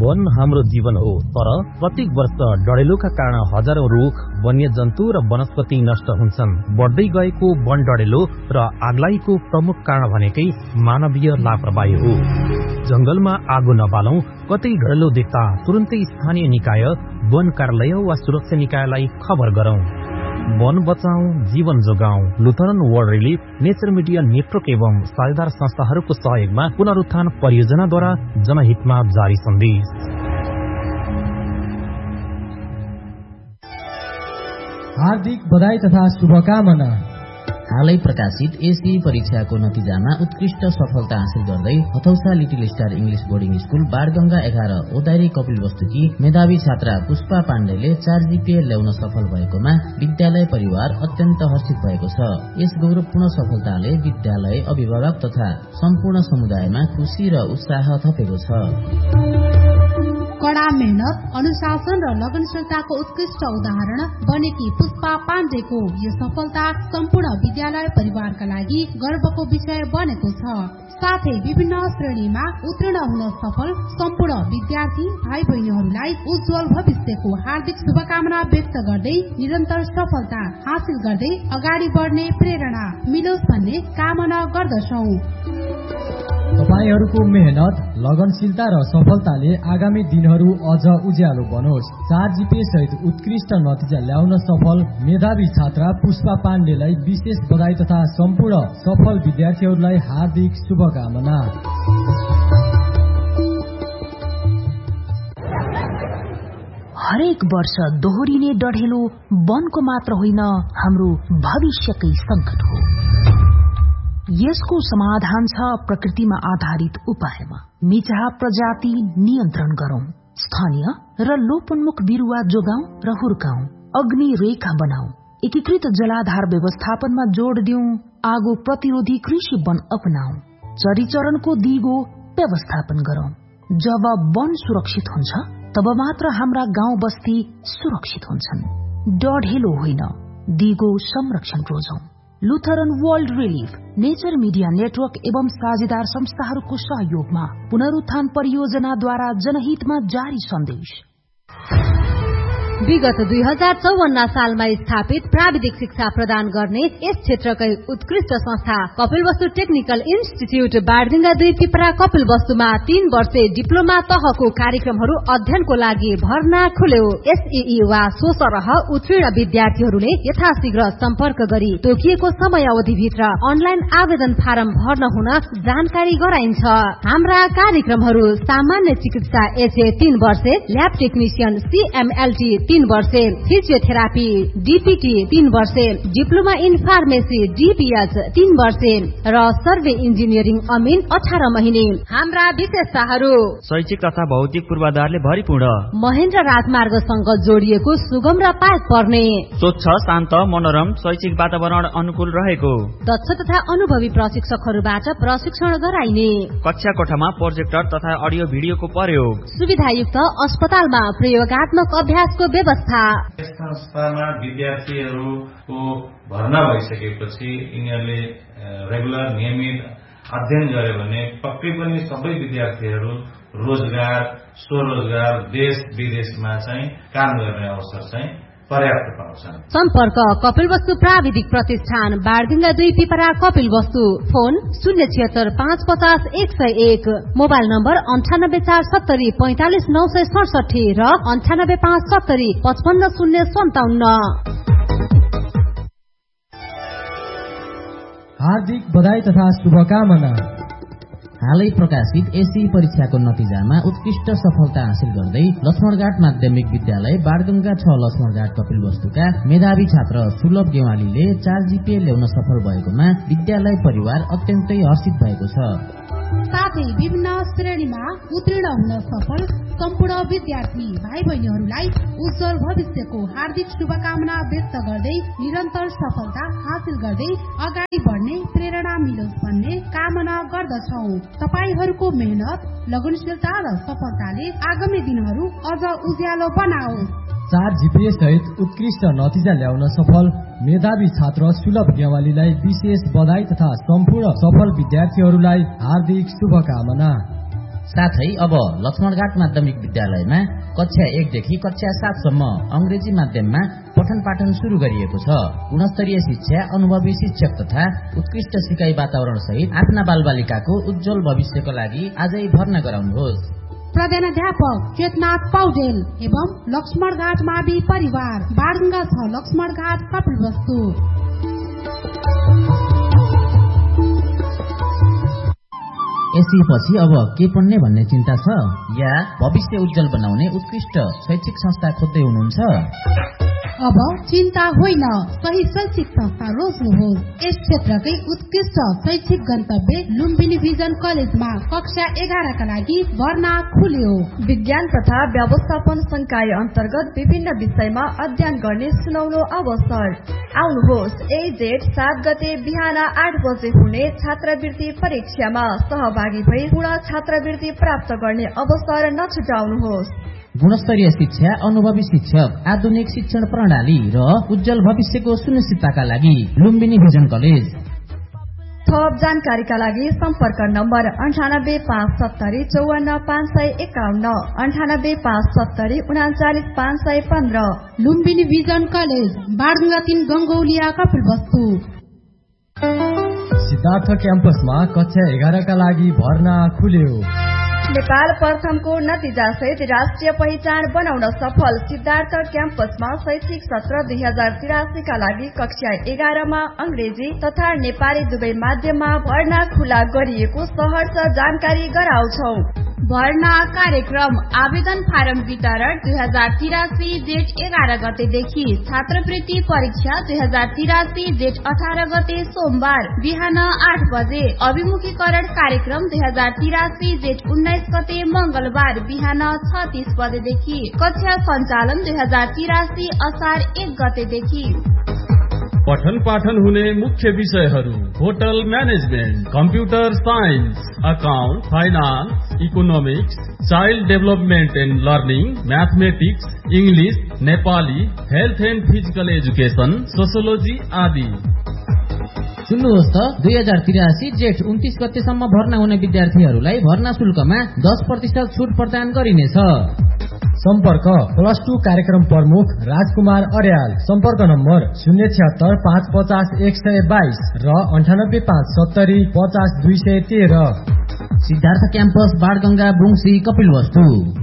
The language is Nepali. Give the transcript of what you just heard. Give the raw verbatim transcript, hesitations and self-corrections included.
वन हाम्रो जीवन हो, तर प्रत्येक वर्ष डढेलोका कारण हजारौं रुख, वन्यजन्तु र वनस्पति नष्ट हुन्छन्। बढ्दै गएको वन डढेलो र आगलागीको प्रमुख कारण भनेकै मानवीय लापरवाही हो। जंगलमा आगो नबालौं, कतै डढेलो देख्दा तुरुन्तै स्थानीय निकाय, वन कार्यालय वा सुरक्षा निकायलाई खबर गरौं। वन बचाऊ, जीवन जोगाऊ। Lutheran world relief, nature media network एवं साझेदार संस्थाहरूको सहयोगमा पुनरुत्थान परियोजनाद्वारा जनहितमा जारी सन्देश। हार्दिक बधाई तथा शुभकामना। हालै प्रकाशित एसई परीक्षाको नतिजामा उत्कृष्ट सफलता हासिल गर्दै हथौसा little star English boarding school Banganga एघार ओदारी कपिलवस्तुकी मेधावी छात्रा पुष्पा पाण्डेले चार जीपीए ल्याउन सफल भएकोमा विद्यालय परिवार अत्यन्त हर्षित भएको छ। यस गौरवपूर्ण सफलताले विद्यालय, अभिभावक तथा सम्पूर्ण समुदायमा खुशी र उत्साह थपेको छ। कड़ा मेहनत, अनुशासन र लगनशीलताको उत्कृष्ट उदाहरण बनेकी पुष्पा पाण्डेको यो सफलता सम्पूर्ण विद्यालय परिवारका लागि गर्वको विषय बनेको छ। साथै विभिन्न श्रेणीमा उत्तीर्ण हुन सफल सम्पूर्ण विद्यार्थी भाइ बहिनीहरूलाई उज्जवल भविष्यको हार्दिक शुभकामना व्यक्त गर्दै निरन्तर सफलता हासिल गर्दै अगाडि बढ्ने प्रेरणा मिलोस् भन्ने कामना गर्दछौ। तपाईहरूको मेहनत, लगनशीलता र सफलताले आगामी दिनहरू अझ उज्यालो बनोस्। चार जीपीए सहित उत्कृष्ट नतिजा ल्याउन सफल मेधावी छात्रा पुष्पा पाण्डेलाई विशेष बधाई तथा सम्पूर्ण सफल विद्यार्थीहरूलाई हार्दिक शुभकामना। हरेक वर्ष दोहोरिने डढेलो वनको मात्र होइन, हाम्रो भविष्यकै संकट हो। यसको समाधान छ प्रकृतिमा आधारित उपायमा। मिचहा प्रजाति नियन्त्रण गरौं, स्थानीय र लोपोन्मुख बिरुवा जोगाउँ र हुर्काउँ, अग्नि रेखा बनाऊ, एकीकृत जलाधार व्यवस्थापनमा जोड़ दिउँ, आगो प्रतिरोधी कृषि वन अपनाऊ, चरीचरणको दिगो व्यवस्थापन गरौं। जब वन सुरक्षित हुन्छ तब मात्र हाम्रा गाउँ बस्ती सुरक्षित हुन्छन्। डढेलो होइन, दिगो संरक्षण रोजौं। Lutheran world relief, nature media network एवं साझेदार संस्थाहरूको सहयोगमा पुनरुत्थान परियोजनाद्वारा जनहितमा जारी सन्देश। विगत दुई हजार चौवन्न सालमा स्थापित प्राविधिक शिक्षा प्रदान गर्ने यस क्षेत्रकै उत्कृष्ट संस्था कपिलवस्तु टेक्निकल इन्स्टिच्युट बाणगंगा दुई पिपरा कपिलवस्तुमा तीन वर्षे डिप्लोमा तहको कार्यक्रमहरू अध्ययनको लागि भर्ना खुल्यो। एसईई वा सोसरह उत्तीर्ण विद्यार्थीहरूले यथाशीघ्र सम्पर्क गरी तोकिएको समयावधिभित्र अनलाइन आवेदन फारम भर्न हुन जानकारी गराइन्छ। हाम्रा कार्यक्रमहरू सामान्य चिकित्सा एचए तीन वर्षे, ल्याब टेक्निशियन सीएमएलटी तीन वर्षे, फिजियोथेरापी डीपीटी तीन वर्षे, डिप्लोमा इन फार्मेसी डीपीएच तीन वर्षे र सर्वे इन्जिनियरिङ अमिन अठारह महिने। हाम्रा विशेषताहरू: शैक्षिक तथा भौतिक पूर्वाधारले भरिपूर्ण, महेन्द्र राजमार्गसँग जोडिएको सुगम र पास पर्ने, स्वच्छ शान्त मनोरम शैक्षिक वातावरण अनुकूल रहेको, दक्ष तथा अनुभवी प्रशिक्षकहरूबाट प्रशिक्षण गराइने, कक्षा कोठामा प्रोजेक्टर तथा अडियो भिडियोको प्रयोग, सुविधायुक्त अस्पतालमा प्रयोगात्मक अभ्यासको व्यवस्था। यस संस्थामा विद्यार्थीहरूको भर्ना भइसकेपछि यिनीहरूले रेगुलर नियमित अध्ययन गरे भने पक्कै पनि सबै विद्यार्थीहरू रोजगार, स्वरोजगार, देश विदेशमा चाहिँ काम गर्ने अवसर चाहिँ पर्याप्त पाउँछन्। सम्पर्क कपिलवस्तु प्राविधिक प्रतिष्ठान बाणगंगा दुई पिपरा कपिलवस्तु। फोन शून्य छिहत्तर पाँच पचास एक सय एक, मोबाइल नम्बर अन्ठानब्बे चार सत्तरी पैंतालिस नौ सय सडसठी र अन्ठानब्बे पाँच सत्तरी पचपन्न शून्य सन्ताउन्न। हार्दिक बधाई तथा शुभकामना। हालै प्रकाशित एसई परीक्षाको नतिजामा उत्कृष्ट सफलता हासिल गर्दै लक्ष्मणघाट माध्यमिक विद्यालय बाणगंगा छ लक्ष्मणघाट कपिलवस्तुका मेधावी छात्र सुलभ गेवालीले चार जीपीए ल्याउन सफल भएकोमा विद्यालय परिवार अत्यन्तै हर्षित भएको छ। साथै विभिन्न श्रेणीमा उत्तीर्ण हुन सफल सम्पूर्ण विद्यार्थी भाइ बहिनीहरूलाई उज्जवल भविष्यको हार्दिक शुभकामना व्यक्त गर्दै निरन्तर सफलता हासिल गर्दै अगाडि बढ्ने प्रेरणा मिलोस् भन्ने कामना गर्दछौ। तपाईहरूको मेहनत, लगनशीलता र सफलताले आगामी दिनहरू अझ उज्यालो बनाओस्। चार जीपीए सहित उत्कृष्ट नतिजा ल्याउन सफल मेधावी छात्र सुलभ गेवालीलाई विशेष बधाई तथा सम्पूर्ण सफल विद्यार्थीहरूलाई हार्दिक शुभकामना। साथै अब लक्ष्मणघाट माध्यमिक विद्यालयमा कक्षा एकदेखि कक्षा सातसम्म अंग्रेजी माध्यममा पठन पाठन शुरू गरिएको छ। गुणस्तरीय शिक्षा, अनुभवी शिक्षक तथा उत्कृष्ट सिकाइ वातावरण सहित आफ्ना बालबालिकाको उज्जवल भविष्यको लागि आजै भर्ना गराउनुहोस्। प्रधानाध्यापक चेतनाथ पौडेल एवं लक्ष्मणघाट मावि परिवार, बारगंगा छ लक्ष्मणघाट कपिलवस्तु। एसई पछि अब के पढ्ने भन्ने चिन्ता छ या भविष्य उज्जवल बनाउने उत्कृष्ट शैक्षिक संस्था खोज्दै हुनुहुन्छ? अब चिन्ता होइन, सही शैक्षिक संस्था रोज्नुहोस्। यस क्षेत्रकै उत्कृष्ट शैक्षिक गन्तव्य लुम्बिनी भिजन कलेजमा कक्षा एघारका लागि भर्ना खुल्यो। विज्ञान तथा व्यवस्थापन संकाय अन्तर्गत विभिन्न विषयमा अध्ययन गर्ने सुनौलो अवसर। आउनुहोस्, एक जेठ सात गते बिहान आठ बजे हुने छात्रवृत्ति परीक्षामा सहभागी भई पूर्ण छात्रवृत्ति प्राप्त गर्ने अवसर नछुटाउनुहोस्। गुणस्तरीय शिक्षा, अनुभवी शिक्षक, आधुनिक शिक्षण प्रणाली र उज्जवल भविष्यको सुनिश्चितताका लागि लुम्बिनी भिजन कलेज। थप जानकारीका लागि सम्पर्क नम्बर अन्ठानब्बे पाँच सत्तरी चौवन्न पाँच सय एकाउन्न अन्ठानब्बे पाँच सत्तरी उनाचालिस पाँच सय पन्ध्र। लुम्बिनी भिजन कलेज, बारगंगा तीन गंगौलिया कपिलवस्तु। सिद्धार्थ क्याम्पसमा कक्षा एघारका लागि भर्ना खुल्यो। नेपाल प्रथमको नतिजा सहित राष्ट्रिय पहिचान बनाउन सफल सिद्धार्थ क्याम्पसमा शैक्षिक सत्र दुई हजार तिरासीका लागि कक्षा एघारमा अंग्रेजी तथा नेपाली दुवै माध्यममा भर्ना खुला गरिएको सहर्ष जानकारी गराउँछौ। भर्ना कार्यक्रम आवेदन फारम वितरण दुई हजार तिरासी जेठ एघार गतेदेखि, छात्रवृत्ति परीक्षा दुई हजार तिरासी जेठ अठार गते सोमबार बिहान आठ बजे, अभिमुखीकरण कार्यक्रम दुई हजार तिरासी जेठ उन्नाइस गते मंगलबार बिहान छ तीस बजेदेखि, कक्षा सञ्चालन दुई हजार तिरासी असार एक गतेदेखि। पठन पाठन हुने मुख्य विषयहरू hotel management, computer science, account, finance, economics, child development and learning, mathematics, English, Nepali, health and physical education, sociology आदि। सुन्नुहोस् त, दुई हजार तिरासी जेठ उन्तीस गतेसम्म भर्ना हुने विद्यार्थीहरूलाई भर्ना शुल्कमा दस प्रतिशत छुट प्रदान गरिनेछ। सम्पर्क प्लस टू कार्यक्रम प्रमुख राजकुमार अर्याल। सम्पर्क नम्बर शून्य छिहत्तर पाँच पचास एक सय बाइस र अन्ठानब्बे पाँच सत्तरी पचास दुई सय तेह्र। सिद्धार्थ क्याम्पस, बाणगंगा, बुङसी, कपिलवस्तु।